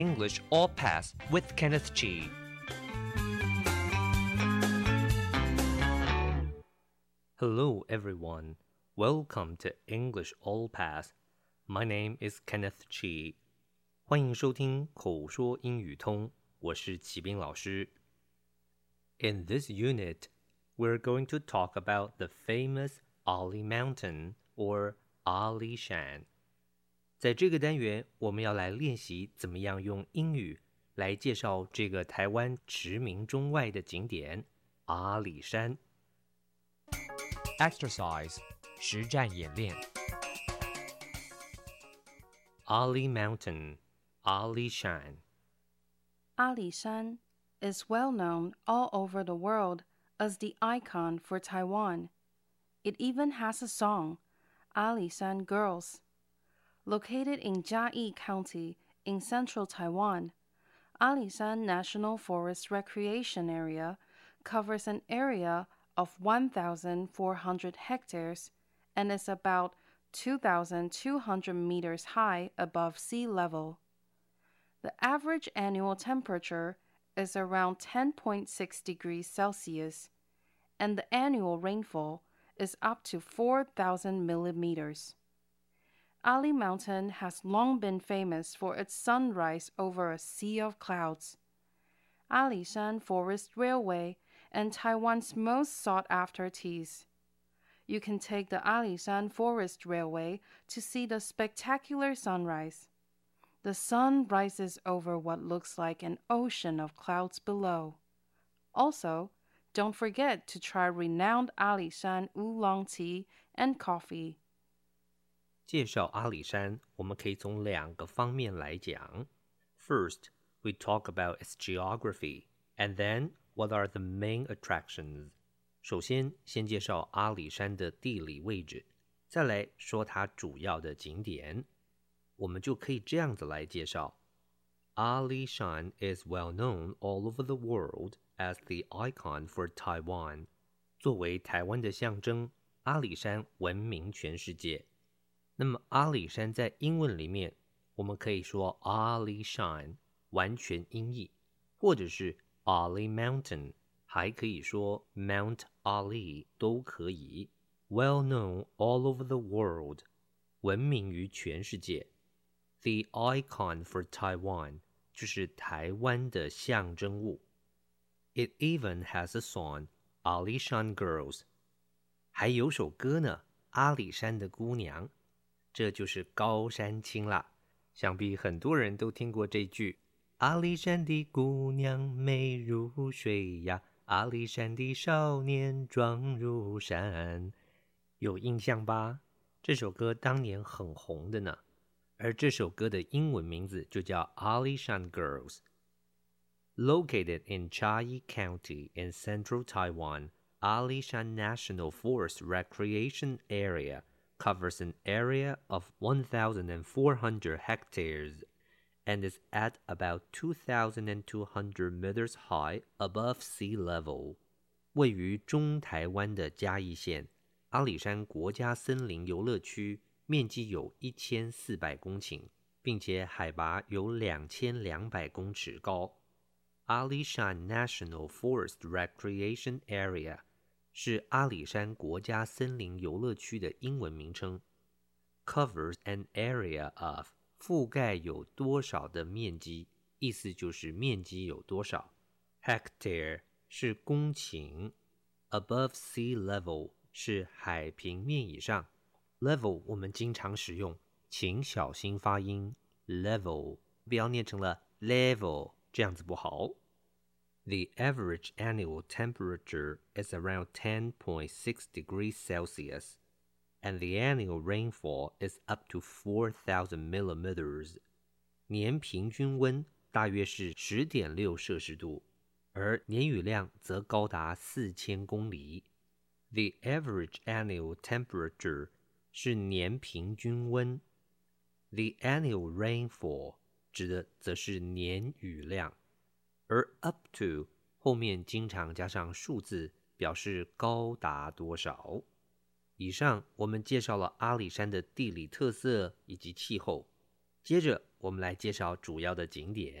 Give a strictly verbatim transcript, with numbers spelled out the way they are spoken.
English All Pass with Kenneth Chi. Hello everyone, welcome to English All Pass. My name is Kenneth Chi. 欢迎收听口说英语通，我是启斌老师。In this unit, we're going to talk about the famous Ali Mountain or Ali Shan. 在这个单元，我们要来练习怎么样用英语来介绍这个台湾驰名中外的景点阿里山。 Exercise 实战演练 Ali Mountain, Ali Shan. Ali Shan is well known all over the world as the icon for Taiwan. It even has a song, Ali Shan Girls. Located in Jiayi County in central Taiwan, Ali Shan National Forest Recreation Area covers an area of one thousand four hundred hectares and is about two thousand two hundred meters high above sea level. The average annual temperature is around ten point six degrees Celsius, and the annual rainfall is up to four thousand millimeters. Ali Mountain has long been famous for its sunrise over a sea of clouds. Ali Shan Forest Railway and Taiwan's most sought-after teas. You can take the Ali Shan Forest Railway to see the spectacular sunrise. The sun rises over what looks like an ocean of clouds below. Also, don't forget to try renowned Ali Shan oolong tea and coffee. 介绍阿里山，我们可以从两个方面来讲。First, we talk about its geography, and then what are the main attractions. 首先，先介绍阿里山的地理位置，再来说它主要的景点。我们就可以这样子来介绍。Ali Shan is well known all over the world as the icon for Taiwan. 作为台湾的象征，阿里山闻名全世界。那么阿里山在英文里面，我们可以说 Ali Shan 完全音译，或者是 Ali Mountain， 还可以说 Mount Ali 都可以。Well known all over the world， 闻名于全世界。The icon for Taiwan 就是台湾的象征物。It even has a song, Ali Shan Girls， 还有首歌呢，阿里山的姑娘。这就是高山青啦，想必很多人都听过这句阿里山的姑娘美如水呀，阿里山的少年壮如山，有印象吧？这首歌当年很红的呢，而这首歌的英文名字就叫 Ali Shan Girls. Located in Chiayi County in central Taiwan, Ali Shan National Forest Recreation Area covers an area of one thousand four hundred hectares and is at about two thousand two hundred meters high above sea level. 位于中台湾的嘉义县，阿里山国家森林游乐区面积有一千四百公顷，并且海拔有两千两百公尺高。Ali Shan National Forest Recreation Area是阿里山国家森林游乐区的英文名称。Covers an area of 覆盖有多少的面积，意思就是面积有多少。Hectare 是公顷， above sea level 是海平面以上。Level 我们经常使用，请小心发音 level， 不要念成了 level， 这样子不好。The average annual temperature is around ten point six degrees Celsius, and the annual rainfall is up to four thousand millimeters. 年平均温大约是 十点六摄氏度，而年雨量则高达四千公里。The average annual temperature 是年平均温。The annual rainfall 指的则是年雨量。而 up to 后面经常加上数字，表示高达多少。以上我们介绍了阿里山的地理特色以及气候，接着我们来介绍主要的景点。